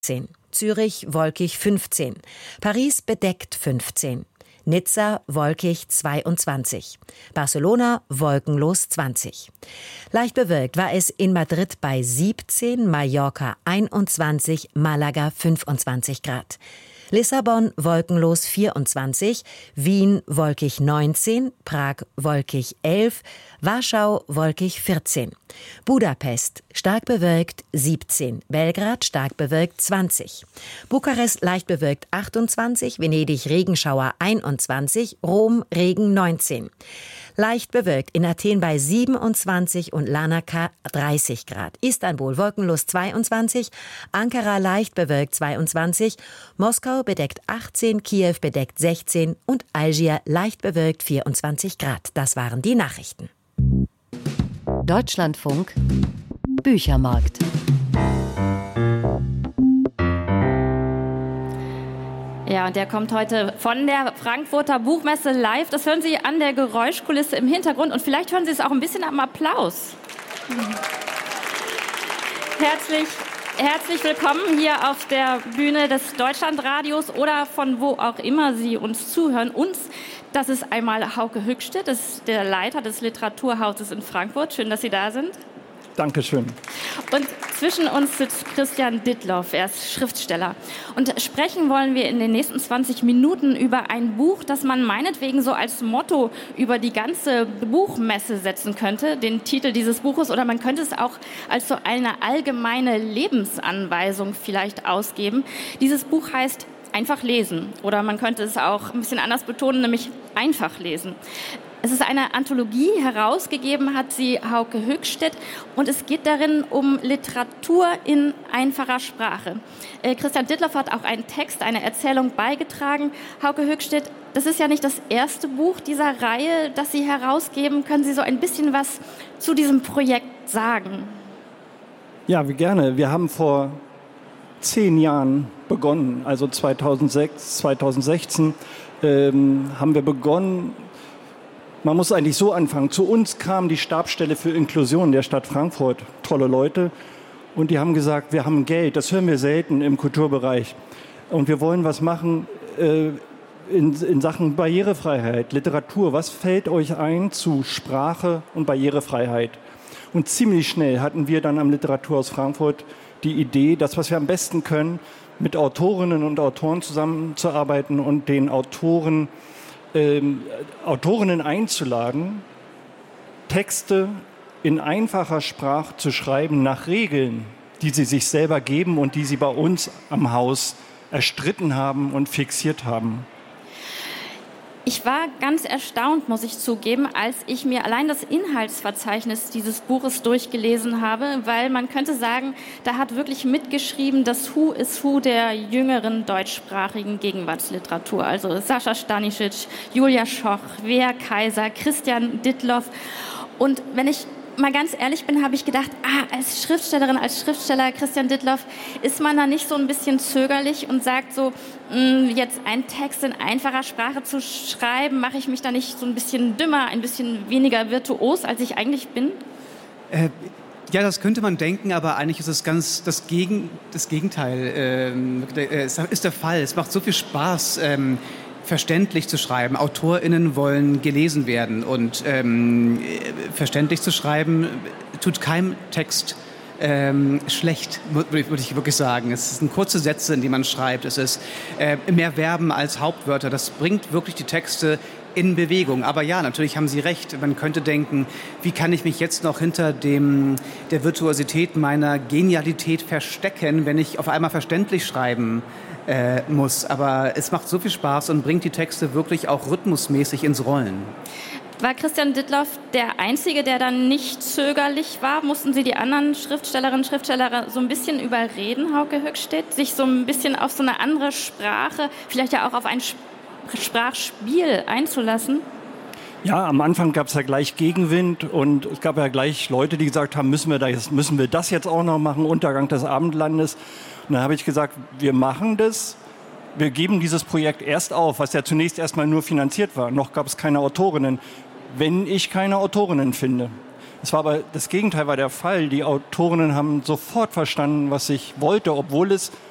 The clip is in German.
Zürich wolkig 15, Paris bedeckt 15, Nizza wolkig 22, Barcelona wolkenlos 20. Leicht bewölkt war es in Madrid bei 17, Mallorca 21, Malaga 25 Grad. Lissabon wolkenlos 24, Wien wolkig 19, Prag wolkig 11, Warschau wolkig 14, Budapest stark bewölkt 17, Belgrad stark bewölkt 20, Bukarest leicht bewölkt 28, Venedig Regenschauer 21, Rom Regen 19. Leicht bewölkt in Athen bei 27 und Larnaca 30 Grad. Istanbul wolkenlos 22, Ankara leicht bewölkt 22, Moskau bedeckt 18, Kiew bedeckt 16 und Algier leicht bewölkt 24 Grad. Das waren die Nachrichten. Deutschlandfunk Büchermarkt. Ja, und der kommt heute von der Frankfurter Buchmesse live. Das hören Sie an der Geräuschkulisse im Hintergrund und vielleicht hören Sie es auch ein bisschen am Applaus. Herzlich willkommen hier auf der Bühne des Deutschlandradios oder von wo auch immer Sie uns zuhören. Das ist einmal Hauke Höchstedt, das ist der Leiter des Literaturhauses in Frankfurt. Schön, dass Sie da sind. Dankeschön. Und zwischen uns sitzt Christian Dittloff, er ist Schriftsteller. Und sprechen wollen wir in den nächsten 20 Minuten über ein Buch, das man meinetwegen so als Motto über die ganze Buchmesse setzen könnte, den Titel dieses Buches, oder man könnte es auch als so eine allgemeine Lebensanweisung vielleicht ausgeben. Dieses Buch heißt Einfach lesen, oder man könnte es auch ein bisschen anders betonen, nämlich einfach lesen. Es ist eine Anthologie, herausgegeben hat sie Hauke Höchstedt und es geht darin um Literatur in einfacher Sprache. Christian Dittloff hat auch einen Text, eine Erzählung beigetragen. Hauke Höchstedt, das ist ja nicht das erste Buch dieser Reihe, das Sie herausgeben. Können Sie so ein bisschen was zu diesem Projekt sagen? Ja, wie gerne. Wir haben vor 10 Jahren begonnen, also 2006, 2016 haben wir begonnen. Man muss eigentlich so anfangen. Zu uns kam die Stabsstelle für Inklusion der Stadt Frankfurt. Tolle Leute. Und die haben gesagt, wir haben Geld. Das hören wir selten im Kulturbereich. Und wir wollen was machen in Sachen Barrierefreiheit, Literatur. Was fällt euch ein zu Sprache und Barrierefreiheit? Und ziemlich schnell hatten wir dann am Literaturhaus Frankfurt die Idee, das, was wir am besten können, mit Autorinnen und Autoren zusammenzuarbeiten und den Autorinnen einzuladen, Texte in einfacher Sprache zu schreiben nach Regeln, die sie sich selber geben und die sie bei uns am Haus erstritten haben und fixiert haben. Ich war ganz erstaunt, muss ich zugeben, als ich mir allein das Inhaltsverzeichnis dieses Buches durchgelesen habe, weil man könnte sagen, da hat wirklich mitgeschrieben das Who is Who der jüngeren deutschsprachigen Gegenwartsliteratur. Also Sascha Stanisic, Julia Schoch, Wea Kaiser, Christian Dittloff. Und wenn ich mal ganz ehrlich bin, habe ich gedacht, als Schriftstellerin, als Schriftsteller Christian Dittloff, ist man da nicht so ein bisschen zögerlich und sagt so, jetzt einen Text in einfacher Sprache zu schreiben, mache ich mich da nicht so ein bisschen dümmer, ein bisschen weniger virtuos, als ich eigentlich bin? Ja, das könnte man denken, aber eigentlich ist es ganz das Gegenteil. Ist der Fall. Es macht so viel Spaß, verständlich zu schreiben. AutorInnen wollen gelesen werden und verständlich zu schreiben tut keinem Text schlecht, würde ich wirklich sagen. Es sind kurze Sätze, in die man schreibt. Es ist mehr Verben als Hauptwörter. Das bringt wirklich die Texte in Bewegung. Aber ja, natürlich haben Sie recht. Man könnte denken, wie kann ich mich jetzt noch hinter der Virtuosität meiner Genialität verstecken, wenn ich auf einmal verständlich schreiben muss. Aber es macht so viel Spaß und bringt die Texte wirklich auch rhythmusmäßig ins Rollen. War Christian Dittloff der Einzige, der dann nicht zögerlich war? Mussten Sie die anderen Schriftstellerinnen und Schriftsteller so ein bisschen überreden, Hauke Höchstedt, sich so ein bisschen auf so eine andere Sprache, vielleicht ja auch auf ein Sprachspiel einzulassen? Ja, am Anfang gab es ja gleich Gegenwind und es gab ja gleich Leute, die gesagt haben, müssen wir das jetzt auch noch machen, Untergang des Abendlandes. Und dann habe ich gesagt, wir machen das. Wir geben dieses Projekt erst auf, was ja zunächst erstmal nur finanziert war. Noch gab es keine Autorinnen, wenn ich keine Autorinnen finde. Das Gegenteil war der Fall. Die Autorinnen haben sofort verstanden, was ich wollte, obwohl es